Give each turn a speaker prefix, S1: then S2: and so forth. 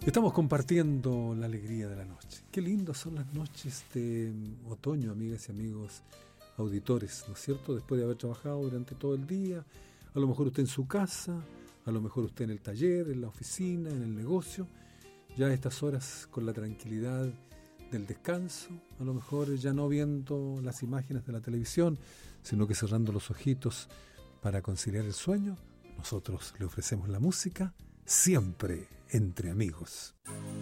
S1: Estamos compartiendo la alegría de la noche. Qué lindas son las noches de otoño, amigas y amigos auditores, ¿no es cierto? Después de haber trabajado durante todo el día, a lo mejor usted en su casa, a lo mejor usted en el taller, en la oficina, en el negocio, ya a estas horas con la tranquilidad del descanso, a lo mejor ya no viendo las imágenes de la televisión, sino que cerrando los ojitos para conciliar el sueño, nosotros le ofrecemos la música siempre entre amigos.